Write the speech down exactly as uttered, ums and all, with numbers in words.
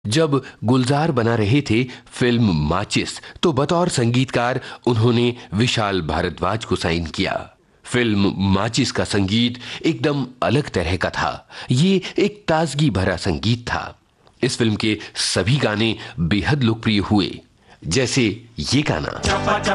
जब गुलजार बना रहे थे फिल्म माचिस, तो बतौर संगीतकार उन्होंने विशाल भारद्वाज को साइन किया। फिल्म माचिस का संगीत एकदम अलग तरह का था। ये एक ताजगी भरा संगीत था। इस फिल्म के सभी गाने बेहद लोकप्रिय हुए, जैसे ये गाना।